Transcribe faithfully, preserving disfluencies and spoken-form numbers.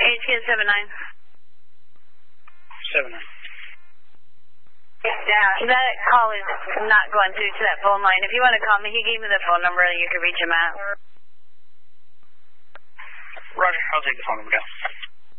H K seven nine. Seven nine. Yeah, that call is not going through to that phone line. If you want to call me, he gave me the phone number that you can reach him at. Roger, I'll take the phone number down.